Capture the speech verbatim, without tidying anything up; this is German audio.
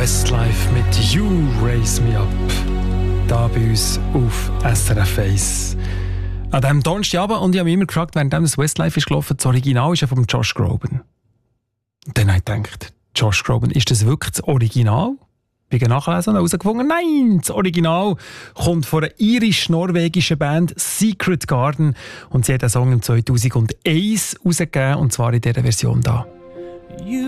Westlife mit You Raise Me Up. Da bei uns auf S R F eins. An diesem Donnerstagabend, und ich habe mich immer gefragt, während das Westlife ist gelaufen, das Original ist ja von Josh Groban. Und dann habe ich gedacht, Josh Groban, ist das wirklich das Original? Ich habe nachgelesen und herausgefunden, nein, das Original kommt von der irisch-norwegischen Band Secret Garden und sie hat den Song im zweitausendeins rausgegeben, und zwar in dieser Version da.